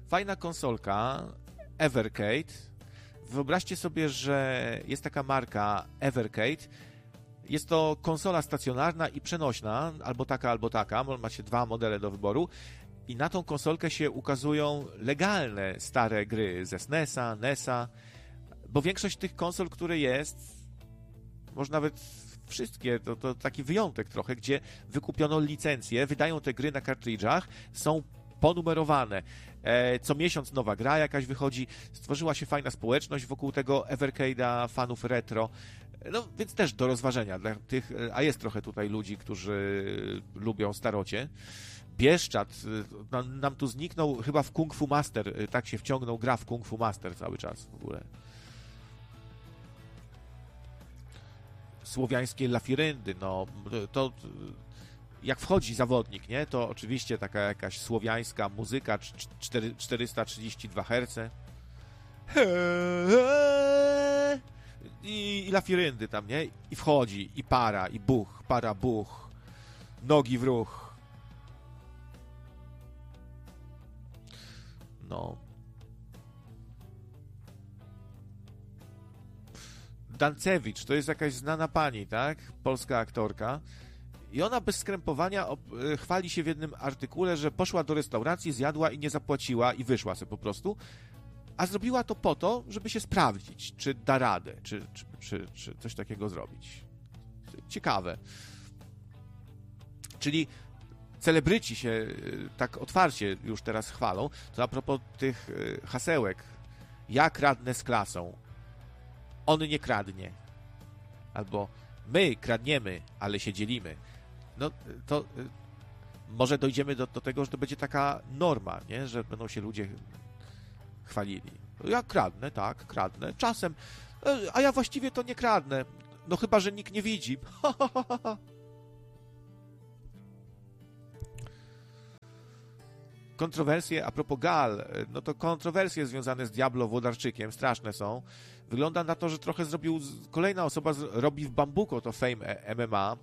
Fajna konsolka, Evercade. Wyobraźcie sobie, że jest taka marka Evercade. Jest to konsola stacjonarna i przenośna, albo taka. Macie dwa modele do wyboru. I na tą konsolkę się ukazują legalne stare gry ze SNES-a, NES-a, bo większość tych konsol, które jest, może nawet wszystkie, to taki wyjątek trochę, gdzie wykupiono licencję, wydają te gry na kartridżach, są ponumerowane. Co miesiąc nowa gra jakaś wychodzi. Stworzyła się fajna społeczność wokół tego Evercade'a, fanów retro. No, więc też do rozważenia dla tych, a jest trochę tutaj ludzi, którzy lubią starocie. Bieszczad nam tu zniknął chyba w Kung Fu Master, tak się wciągnął, gra w Kung Fu Master cały czas w ogóle. Słowiańskie lafiryndy, no to jak wchodzi zawodnik, nie, to oczywiście taka jakaś słowiańska muzyka, 432 Hz i lafiryndy tam, nie, i wchodzi, i para, i buch, para, buch, nogi w ruch. No. Dancewicz, to jest jakaś znana pani, tak? Polska aktorka. I ona bez skrępowania chwali się w jednym artykule, że poszła do restauracji, zjadła i nie zapłaciła i wyszła sobie po prostu. A zrobiła to po to, żeby się sprawdzić, czy da radę, czy coś takiego zrobić. Ciekawe. Czyli celebryci się tak otwarcie już teraz chwalą. To a propos tych hasełek. Ja kradnę z klasą. On nie kradnie. Albo my kradniemy, ale się dzielimy. No to może dojdziemy do tego, że to będzie taka norma, nie? Że będą się ludzie chwalili. Ja kradnę, tak, kradnę. Czasem, a ja właściwie to nie kradnę. No chyba, że nikt nie widzi. Kontrowersje, a propos gal, no to kontrowersje związane z Diablo Włodarczykiem straszne są. Wygląda na to, że trochę zrobił, kolejna osoba robi w Bambuko to Fame MMA.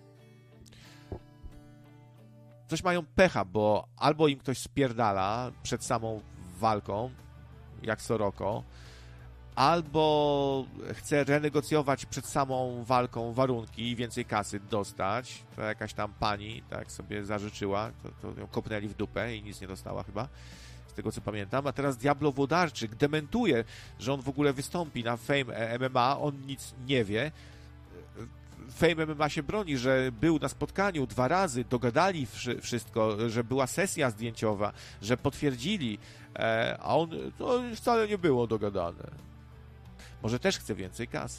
Coś mają pecha, bo albo im ktoś spierdala przed samą walką, jak Soroko, albo chce renegocjować przed samą walką warunki i więcej kasy dostać. To jakaś tam pani tak sobie zażyczyła, to ją kopnęli w dupę i nic nie dostała chyba, z tego co pamiętam. A teraz Diablo Włodarczyk dementuje, że on w ogóle wystąpi na Fame MMA, on nic nie wie. Fame MMA się broni, że był na spotkaniu 2 razy, dogadali wszystko, że była sesja zdjęciowa, że potwierdzili, a on to wcale nie było dogadane. Może też chce więcej kasy.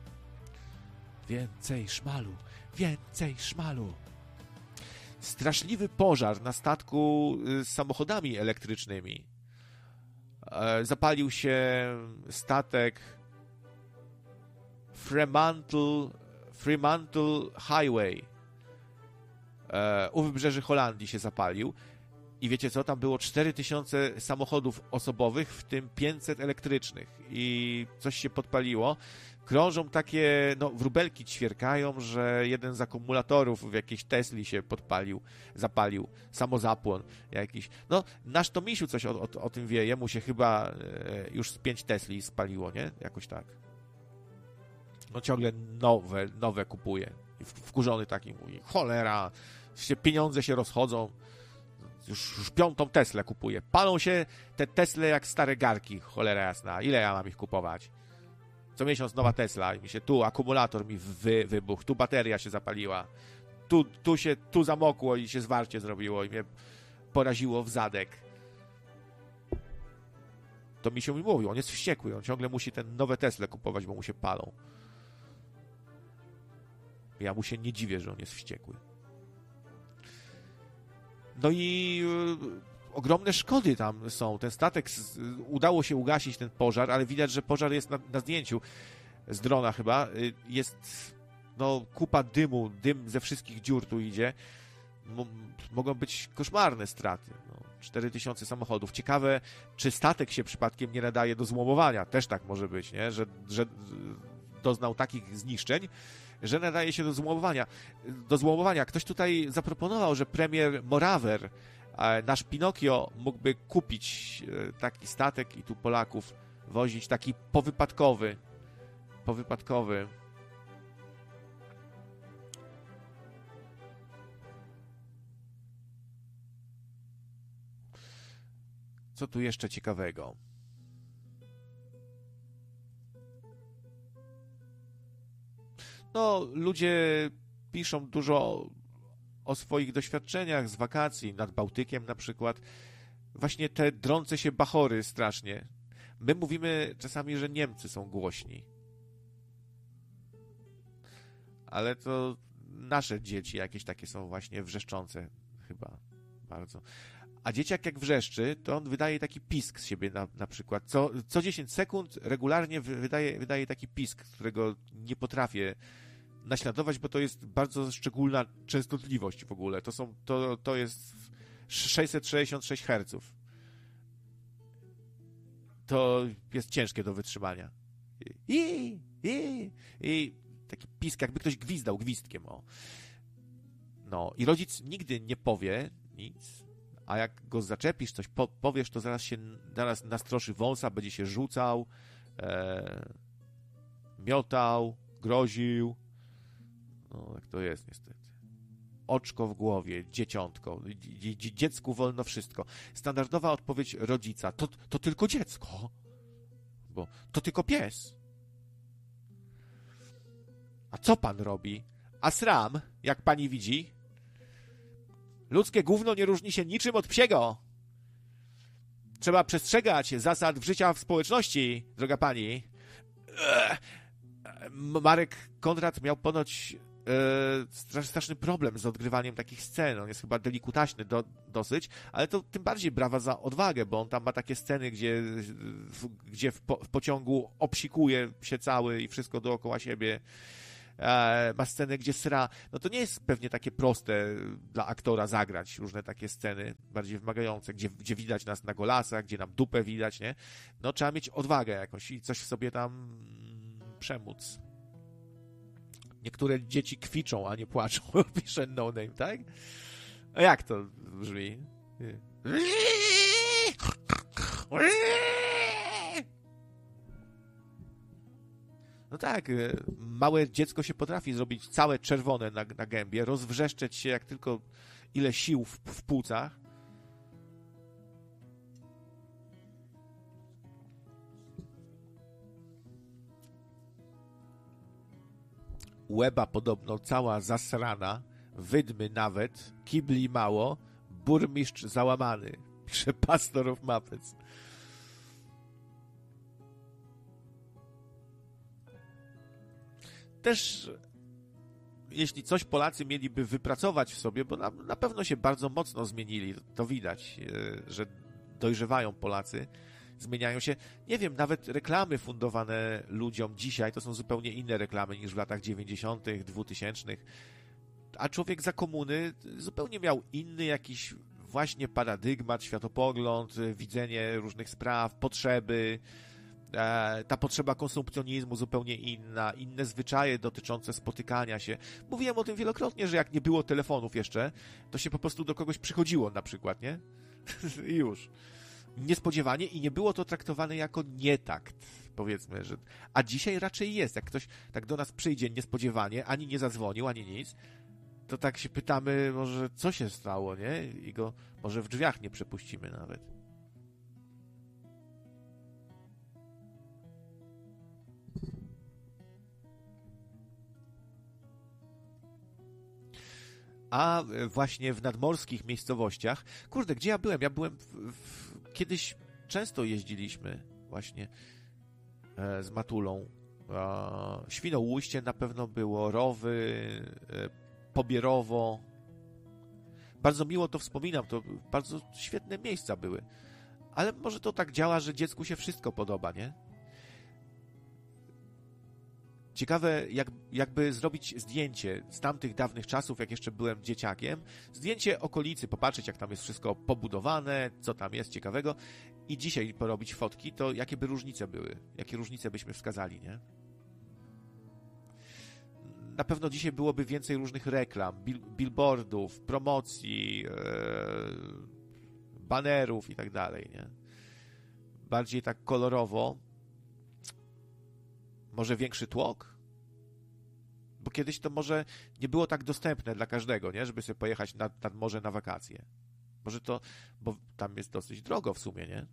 Więcej szmalu, więcej szmalu. Straszliwy pożar na statku z samochodami elektrycznymi. Zapalił się statek Fremantle Highway. U wybrzeży Holandii się zapalił. I wiecie co? Tam było 4000 samochodów osobowych, w tym 500 elektrycznych. I coś się podpaliło. Krążą takie, no, wróbelki ćwierkają, że jeden z akumulatorów w jakiejś Tesli się zapalił. Samozapłon jakiś. No, nasz Tomisiu coś o tym wie. Jemu się chyba już z 5 Tesli spaliło, nie? Jakoś tak. No ciągle nowe kupuje. I wkurzony taki mówi, cholera, pieniądze się rozchodzą. Już 5. Teslę kupuję. Palą się te Tesle jak stare garki, cholera jasna. Ile ja mam ich kupować? Co miesiąc nowa Tesla i mi się tu akumulator mi wybuchł, tu bateria się zapaliła, tu zamokło i się zwarcie zrobiło i mnie poraziło w zadek. To mi się mówił, on jest wściekły, on ciągle musi te nowe Tesle kupować, bo mu się palą. Ja mu się nie dziwię, że on jest wściekły. No i ogromne szkody tam są. Ten statek, udało się ugasić ten pożar, ale widać, że pożar jest na zdjęciu z drona chyba. Jest kupa dymu, dym ze wszystkich dziur tu idzie. Mogą być koszmarne straty. 4000 samochodów. Ciekawe, czy statek się przypadkiem nie nadaje do złomowania. Też tak może być, nie? Że doznał takich zniszczeń, że nadaje się do złomowania. Ktoś tutaj zaproponował, że premier Morawer Nasz Pinokio mógłby kupić taki statek i tu Polaków wozić, taki powypadkowy. Co tu jeszcze ciekawego? No, ludzie piszą dużo o swoich doświadczeniach z wakacji nad Bałtykiem na przykład. Właśnie te drące się bachory strasznie. My mówimy czasami, że Niemcy są głośni. Ale to nasze dzieci jakieś takie są właśnie wrzeszczące chyba bardzo. A dzieciak jak wrzeszczy, to on wydaje taki pisk z siebie na przykład. Co 10 sekund regularnie wydaje taki pisk, którego nie potrafię naśladować, bo to jest bardzo szczególna częstotliwość w ogóle. To jest 666 Hz. To jest ciężkie do wytrzymania. I taki pisk, jakby ktoś gwizdał gwizdkiem. O. No i rodzic nigdy nie powie nic, a jak go zaczepisz, coś powiesz, to zaraz nastroszy wąsa, będzie się rzucał, miotał, groził. No, tak to jest niestety. Oczko w głowie, dzieciątko. Dziecku wolno wszystko. Standardowa odpowiedź rodzica. To tylko dziecko. Bo to tylko pies. A co pan robi? A sram, jak pani widzi? Ludzkie gówno nie różni się niczym od psiego. Trzeba przestrzegać zasad życia w społeczności, droga pani. Marek Konrad miał ponoć straszny problem z odgrywaniem takich scen. On jest chyba delikutaśny dosyć, ale to tym bardziej brawa za odwagę, bo on tam ma takie sceny, gdzie w pociągu obsikuje się cały i wszystko dookoła siebie. Ma scenę, gdzie sra. No to nie jest pewnie takie proste dla aktora zagrać różne takie sceny, bardziej wymagające, gdzie widać nas na golasach, gdzie nam dupę widać, nie? No trzeba mieć odwagę jakąś i coś w sobie tam przemóc. Niektóre dzieci kwiczą, a nie płaczą. Pisze no name, tak? A jak to brzmi? No tak, małe dziecko się potrafi zrobić całe czerwone na gębie, rozwrzeszczeć się jak tylko ile sił w płucach. Łeba podobno cała zasrana, wydmy nawet, kibli mało, burmistrz załamany. Pisze Pastor of Muppets. Też jeśli coś Polacy mieliby wypracować w sobie, bo na pewno się bardzo mocno zmienili, to widać, że dojrzewają Polacy, zmieniają się. Nie wiem, nawet reklamy fundowane ludziom dzisiaj to są zupełnie inne reklamy niż w latach 90., 2000. A człowiek za komuny zupełnie miał inny jakiś właśnie paradygmat, światopogląd, widzenie różnych spraw, potrzeby. Ta potrzeba konsumpcjonizmu zupełnie inna, inne zwyczaje dotyczące spotykania się. Mówiłem o tym wielokrotnie, że jak nie było telefonów jeszcze, to się po prostu do kogoś przychodziło na przykład, nie? I już. Niespodziewanie i nie było to traktowane jako nietakt, powiedzmy, że... A dzisiaj raczej jest. Jak ktoś tak do nas przyjdzie niespodziewanie, ani nie zadzwonił, ani nic, to tak się pytamy, może co się stało, nie? I go może w drzwiach nie przepuścimy nawet. A właśnie w nadmorskich miejscowościach... Kurde, gdzie ja byłem? Ja byłem kiedyś często jeździliśmy właśnie z Matulą. Świnoujście na pewno było, Rowy, Pobierowo. Bardzo miło to wspominam, to bardzo świetne miejsca były. Ale może to tak działa, że dziecku się wszystko podoba, nie? Ciekawe, jakby zrobić zdjęcie z tamtych dawnych czasów, jak jeszcze byłem dzieciakiem. Zdjęcie okolicy, popatrzeć, jak tam jest wszystko pobudowane, co tam jest ciekawego. I dzisiaj porobić fotki, to jakie by różnice były? Jakie różnice byśmy wskazali, nie? Na pewno dzisiaj byłoby więcej różnych reklam, billboardów, promocji, banerów i tak dalej, nie? Bardziej tak kolorowo. Może większy tłok? Bo kiedyś to może nie było tak dostępne dla każdego, nie? Żeby sobie pojechać nad morze na wakacje. Może to, bo tam jest dosyć drogo w sumie, nie?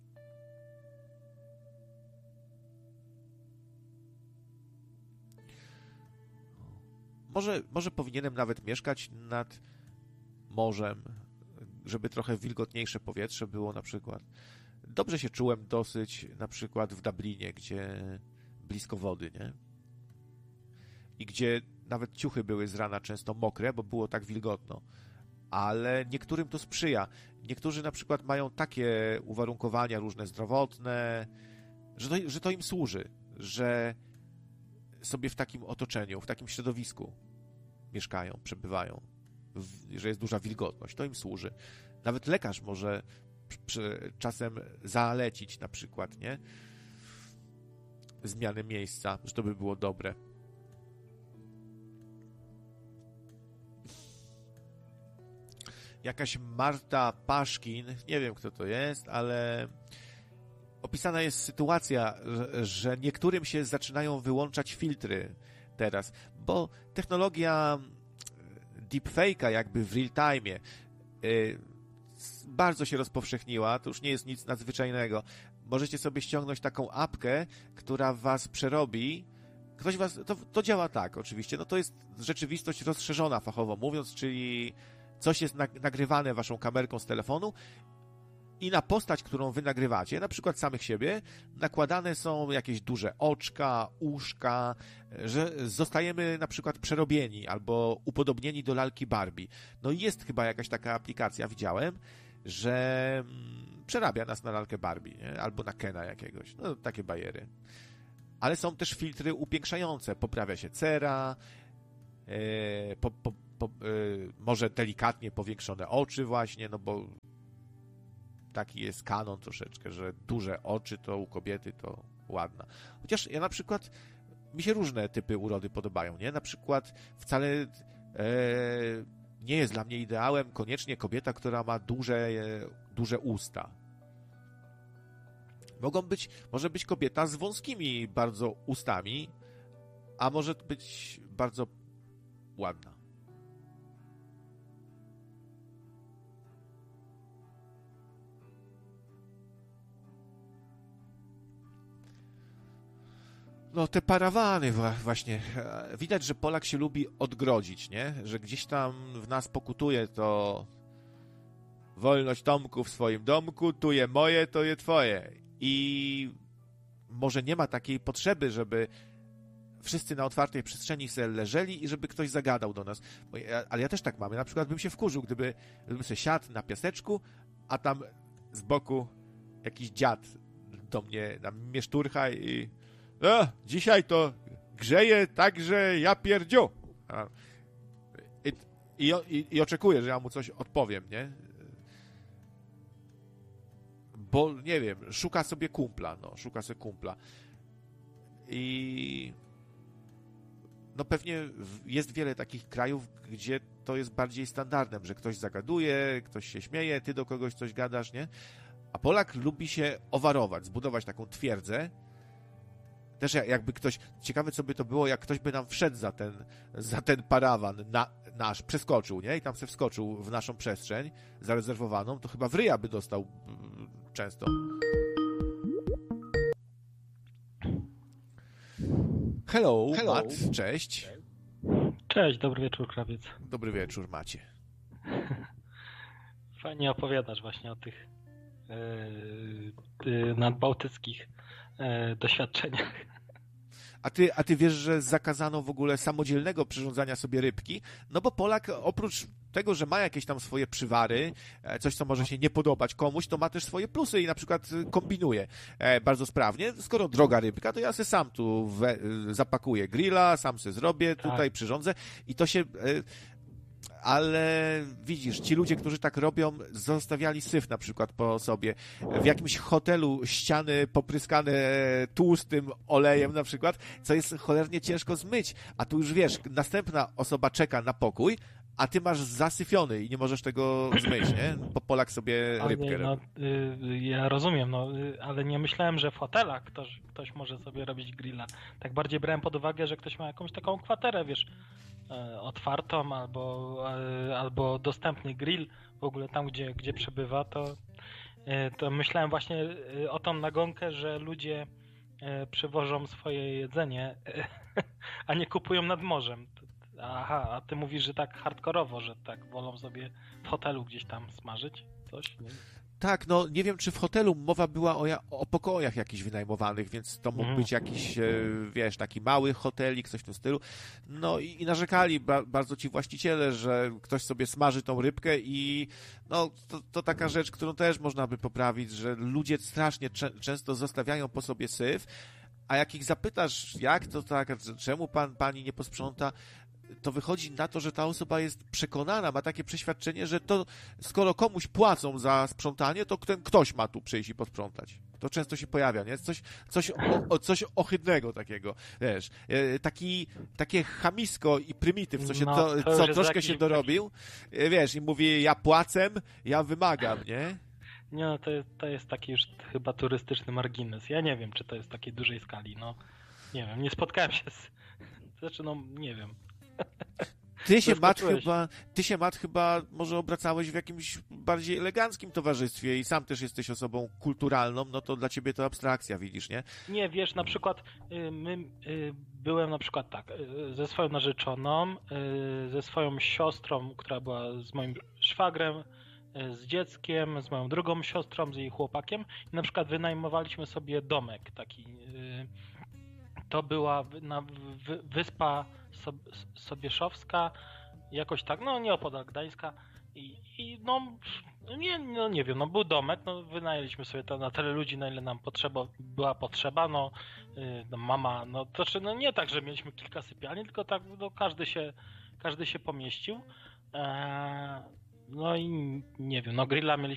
Może powinienem nawet mieszkać nad morzem, żeby trochę wilgotniejsze powietrze było na przykład. Dobrze się czułem dosyć na przykład w Dublinie, gdzie blisko wody, nie? I gdzie nawet ciuchy były z rana często mokre, bo było tak wilgotno. Ale niektórym to sprzyja. Niektórzy na przykład mają takie uwarunkowania różne zdrowotne, że to im służy, że sobie w takim otoczeniu, w takim środowisku mieszkają, przebywają, że jest duża wilgotność. To im służy. Nawet lekarz może czasem zalecić na przykład, nie? Zmianę miejsca, że to by było dobre. Jakaś Marta Paszkin, nie wiem kto to jest, ale opisana jest sytuacja, że niektórym się zaczynają wyłączać filtry teraz, bo technologia deepfake'a jakby w real time bardzo się rozpowszechniła, to już nie jest nic nadzwyczajnego. Możecie sobie ściągnąć taką apkę, która was przerobi. To działa tak oczywiście, no to jest rzeczywistość rozszerzona fachowo mówiąc, czyli coś jest nagrywane waszą kamerką z telefonu i na postać, którą wy nagrywacie, na przykład samych siebie, nakładane są jakieś duże oczka, uszka, że zostajemy na przykład przerobieni albo upodobnieni do lalki Barbie. No i jest chyba jakaś taka aplikacja, widziałem, że przerabia nas na lalkę Barbie, nie? Albo na Kena jakiegoś. No takie bajery. Ale są też filtry upiększające. Poprawia się cera, może delikatnie powiększone oczy właśnie, no bo taki jest kanon troszeczkę, że duże oczy to u kobiety to ładna. Chociaż ja na przykład, mi się różne typy urody podobają, nie? Na przykład wcale nie jest dla mnie ideałem koniecznie kobieta, która ma duże usta. Może być kobieta z wąskimi bardzo ustami, a może być bardzo ładna. No te parawany właśnie. Widać, że Polak się lubi odgrodzić, nie? Że gdzieś tam w nas pokutuje to wolność Tomku w swoim domku, tu je moje, to je twoje. I może nie ma takiej potrzeby, żeby wszyscy na otwartej przestrzeni sobie leżeli i żeby ktoś zagadał do nas. Ale ja też tak mam. Ja na przykład bym się wkurzył, gdybym sobie siadł na piaseczku, a tam z boku jakiś dziad do mnie na mnie szturcha i dzisiaj to grzeje tak, że ja pierdziu. I oczekuję, że ja mu coś odpowiem, nie? Bo, nie wiem, szuka sobie kumpla. I no pewnie jest wiele takich krajów, gdzie to jest bardziej standardem, że ktoś zagaduje, ktoś się śmieje, ty do kogoś coś gadasz, nie? A Polak lubi się owarować, zbudować taką twierdzę. Też jakby ktoś, ciekawe co by to było, jak ktoś by nam wszedł za ten parawan nasz, przeskoczył, nie? I tam se wskoczył w naszą przestrzeń zarezerwowaną, to chyba w ryja by dostał często. Hello, Matt, cześć. Cześć, dobry wieczór, Krawiec. Dobry wieczór, Macie. Fajnie opowiadasz właśnie o tych nadbałtyckich doświadczeniach. A ty wiesz, że zakazano w ogóle samodzielnego przyrządzania sobie rybki? No bo Polak oprócz tego, że ma jakieś tam swoje przywary, coś, co może się nie podobać komuś, to ma też swoje plusy i na przykład kombinuje bardzo sprawnie. Skoro droga rybka, to ja se sam tu zapakuję grilla, sam se zrobię, tutaj przyrządzę i to się... Ale widzisz, ci ludzie, którzy tak robią, zostawiali syf na przykład po sobie. W jakimś hotelu ściany popryskane tłustym olejem na przykład, co jest cholernie ciężko zmyć. A tu już wiesz, następna osoba czeka na pokój, a ty masz zasyfiony i nie możesz tego zmyć, nie? Bo Polak sobie rybkę robi. Ja rozumiem, ale nie myślałem, że w hotelach ktoś może sobie robić grilla. Tak bardziej brałem pod uwagę, że ktoś ma jakąś taką kwaterę, wiesz, otwartą albo dostępny grill w ogóle tam, gdzie przebywa, to myślałem właśnie o tą nagonkę, że ludzie przywożą swoje jedzenie, a nie kupują nad morzem. Aha, a ty mówisz, że tak hardkorowo, że tak wolą sobie w hotelu gdzieś tam smażyć coś? Nie? Tak, no nie wiem, czy w hotelu mowa była o pokojach jakichś wynajmowanych, więc to mógł być jakiś, wiesz, taki mały hotelik, coś w tym stylu. No i narzekali bardzo ci właściciele, że ktoś sobie smaży tą rybkę i no to taka rzecz, którą też można by poprawić, że ludzie strasznie często zostawiają po sobie syf, a jak ich zapytasz, jak to tak, czemu pani nie posprząta, to wychodzi na to, że ta osoba jest przekonana, ma takie przeświadczenie, że to skoro komuś płacą za sprzątanie, to ten ktoś ma tu przyjść i posprzątać. To często się pojawia, nie? Coś ohydnego takiego, wiesz. Takie chamisko i prymityw, co troszkę się dorobił, wiesz, i mówi, ja płacę, ja wymagam, nie? Nie, no to jest taki już chyba turystyczny margines. Ja nie wiem, czy to jest takiej dużej skali, no. Nie wiem, nie spotkałem się Znaczy, no, nie wiem. Ty się, Matt, chyba może obracałeś w jakimś bardziej eleganckim towarzystwie i sam też jesteś osobą kulturalną, no to dla ciebie to abstrakcja, widzisz, nie? Nie, wiesz, na przykład byłem na przykład tak, ze swoją narzeczoną, ze swoją siostrą, która była z moim szwagrem, z dzieckiem, z moją drugą siostrą, z jej chłopakiem i na przykład wynajmowaliśmy sobie domek taki. To była wyspa Sobieszowska, jakoś tak, no nieopodal Gdańska i nie wiem, no był domek, no wynajęliśmy sobie to na tyle ludzi, na ile nam była potrzeba, no mama, no to znaczy, no nie tak, że mieliśmy kilka sypialni, tylko tak, no każdy się pomieścił. No i nie wiem, no grilla mieliśmy